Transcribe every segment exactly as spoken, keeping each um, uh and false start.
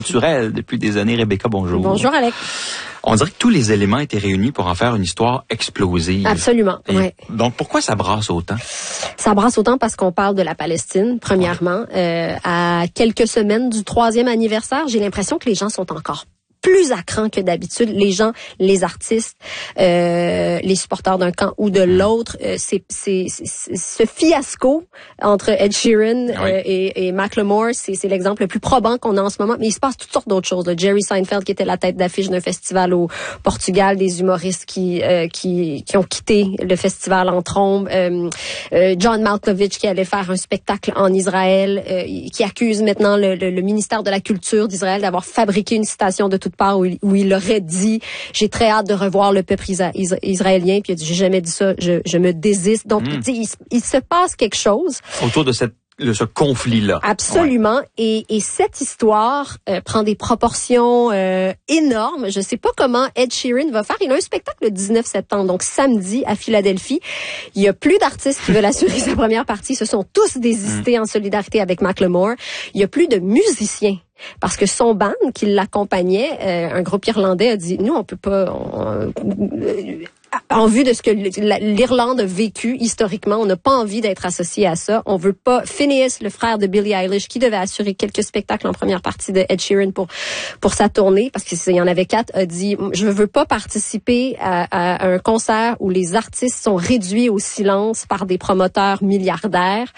Naturel depuis des années. Rebecca, bonjour. Bonjour, Alex. On dirait que tous les éléments étaient réunis pour en faire une histoire explosive. Absolument, oui. Donc, pourquoi ça brasse autant? Ça brasse autant parce qu'on parle de la Palestine, premièrement. Euh, à quelques semaines du troisième anniversaire, j'ai l'impression que les gens sont encore plus à cran que d'habitude. Les gens, les artistes, euh, les supporters d'un camp ou de l'autre, euh, c'est, c'est, c'est ce fiasco entre Ed Sheeran oui. euh, et, et Macklemore, c'est, c'est l'exemple le plus probant qu'on a en ce moment. Mais il se passe toutes sortes d'autres choses. Là. Jerry Seinfeld qui était la tête d'affiche d'un festival au Portugal, des humoristes qui euh, qui, qui ont quitté le festival en trombe, euh, euh, John Malkovich qui allait faire un spectacle en Israël, euh, qui accuse maintenant le, le, le ministère de la Culture d'Israël d'avoir fabriqué une citation de toute part où il, où il aurait dit « J'ai très hâte de revoir le peuple isa- is- israélien ». Puis il a dit « J'ai jamais dit ça, je, je me désiste ». Donc, mmh. il, il se passe quelque chose. Autour de cette de ce conflit-là. Absolument. Ouais. Et, et cette histoire euh, prend des proportions euh, énormes. Je sais pas comment Ed Sheeran va faire. Il a un spectacle le dix-neuf septembre, donc samedi, à Philadelphie. Il y a plus d'artistes qui veulent assurer sa première partie. Ce sont tous désistés mmh. en solidarité avec Macklemore. Il y a plus de musiciens. Parce que son band qui l'accompagnait, euh, un groupe irlandais, a dit, nous, on peut pas... On, euh, en vue de ce que l'Irlande a vécu historiquement, on n'a pas envie d'être associé à ça. On veut pas... Phineas, le frère de Billie Eilish, qui devait assurer quelques spectacles en première partie de Ed Sheeran pour pour sa tournée, parce qu'il y en avait quatre, a dit, je veux pas participer à, à un concert où les artistes sont réduits au silence par des promoteurs milliardaires.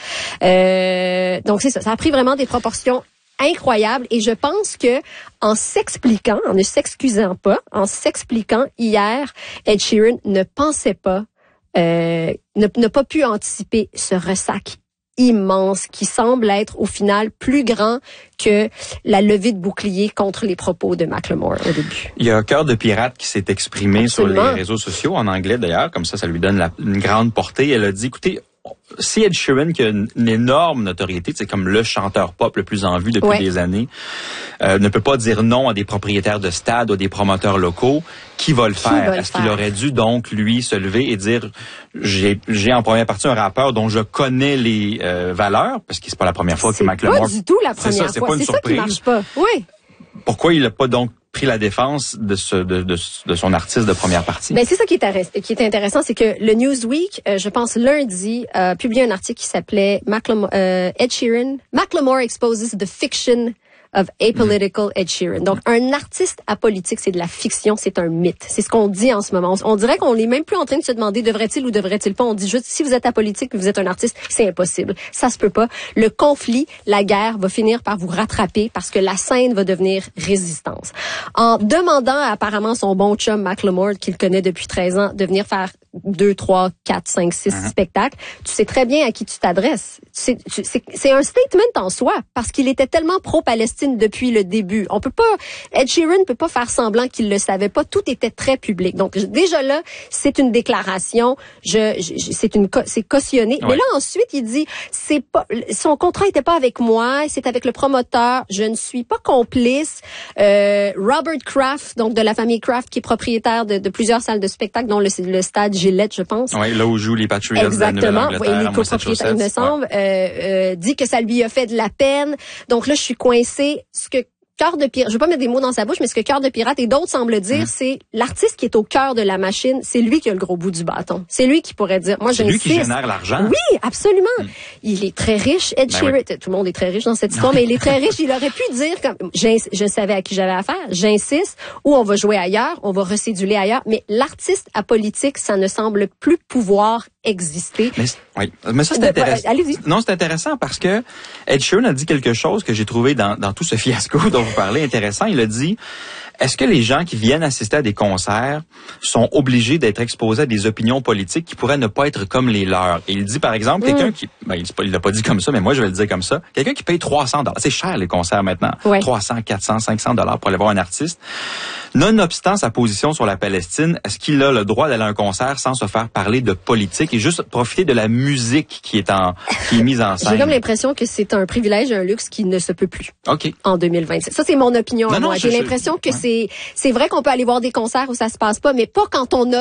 Euh, donc c'est ça, ça a pris vraiment des proportions incroyable, et je pense que en s'expliquant, en ne s'excusant pas, en s'expliquant hier, Ed Sheeran ne pensait pas, euh, n'a, n'a pas pu anticiper ce ressac immense qui semble être au final plus grand que la levée de bouclier contre les propos de Macklemore au début. Il y a Cœur de pirate qui s'est exprimé Absolument. Sur les réseaux sociaux, en anglais d'ailleurs, comme ça, ça lui donne la, une grande portée. Elle a dit, écoutez, si Ed Sheeran, qui a une, une énorme notoriété, c'est comme le chanteur pop le plus en vue depuis ouais. des années, euh, ne peut pas dire non à des propriétaires de stades ou des promoteurs locaux, qui va le qui faire? Va le Est-ce faire? qu'il aurait dû donc, lui, se lever et dire, j'ai, j'ai en première partie un rappeur dont je connais les euh, valeurs, parce que c'est pas la première fois c'est que Macklemore... C'est pas du tout la première c'est ça, c'est fois. pas une c'est surprise. Ça qui marche pas. Oui. Pourquoi il n'a pas donc pris la défense de, ce, de, de, de son artiste de première partie? Ben c'est ça qui est, qui est intéressant, c'est que le Newsweek, euh, je pense lundi, a euh, publié un article qui s'appelait Macklemore, euh, Ed Sheeran, Macklemore exposes the fiction of apolitical Ed Sheeran. Donc, un artiste apolitique, c'est de la fiction, c'est un mythe. C'est ce qu'on dit en ce moment. On, on dirait qu'on n'est même plus en train de se demander devrait-il ou devrait-il pas. On dit juste, si vous êtes apolitique, vous êtes un artiste, c'est impossible. Ça se peut pas. Le conflit, la guerre va finir par vous rattraper parce que la scène va devenir résistance. En demandant à, apparemment son bon chum Macklemore, qu'il connaît depuis treize ans, de venir faire deux, trois, quatre, cinq, six uh-huh. spectacles, tu sais très bien à qui tu t'adresses. Tu sais, tu, c'est, c'est un statement en soi parce qu'il était tellement pro-Palestine depuis le début. On peut pas, Ed Sheeran peut pas faire semblant qu'il le savait pas. Tout était très public. Donc déjà là, c'est une déclaration. Je, je c'est une, c'est cautionné. Ouais. Mais là ensuite, il dit, c'est pas, son contrat était pas avec moi, c'est avec le promoteur. Je ne suis pas complice. Euh, Robert Kraft, donc de la famille Kraft, qui est propriétaire de, de plusieurs salles de spectacle, dont le, le stade Gillette, je pense. Oui, là où jouent les Patriots de la Nouvelle-Angleterre. Et les copropriétaires, il me semble, ouais. euh, euh, dit que ça lui a fait de la peine. Donc là, je suis coincée. Ce que Cœur de pirate, je veux pas mettre des mots dans sa bouche, mais ce que Cœur de pirate et d'autres semblent dire, mmh. c'est l'artiste qui est au cœur de la machine, c'est lui qui a le gros bout du bâton. C'est lui qui pourrait dire, moi, c'est j'insiste. lui qui génère l'argent. Oui, absolument. Mmh. Il est très riche, Ed ben Sheeran. Oui. Tout le monde est très riche dans cette histoire, mais il est très riche. Il aurait pu dire, comme, je savais à qui j'avais affaire, j'insiste, ou on va jouer ailleurs, on va recéduler ailleurs. Mais l'artiste apolitique, ça ne semble plus pouvoir exister. Mais, oui. Mais ça, c'est intéressant. Allez-y. Non, c'est intéressant parce que Ed Sheeran a dit quelque chose que j'ai trouvé dans, dans tout ce fiasco dont vous parlez intéressant. Il a dit, est-ce que les gens qui viennent assister à des concerts sont obligés d'être exposés à des opinions politiques qui pourraient ne pas être comme les leurs? Et il dit, par exemple, mmh. quelqu'un qui, ben, il l'a pas dit comme ça, mais moi, je vais le dire comme ça, quelqu'un qui paye trois cents dollars. C'est cher, les concerts maintenant. Ouais. trois cents, quatre cents, cinq cents dollars pour aller voir un artiste. Nonobstant sa position sur la Palestine, est-ce qu'il a le droit d'aller à un concert sans se faire parler de politique et juste profiter de la musique qui est en, qui est mise en scène? J'ai comme l'impression que c'est un privilège et un luxe qui ne se peut plus. OK. En deux mille vingt-sept. Ça, c'est mon opinion. Non, à non, moi. je, J'ai l'impression je, que ouais. c'est, c'est vrai qu'on peut aller voir des concerts où ça se passe pas, mais pas quand on a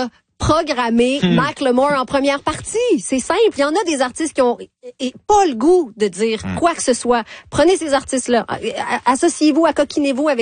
programmer Hmm. Macklemore en première partie. C'est simple. Il y en a des artistes qui ont et pas le goût de dire Hmm. quoi que ce soit. Prenez ces artistes-là, associez-vous, accoquinez-vous avec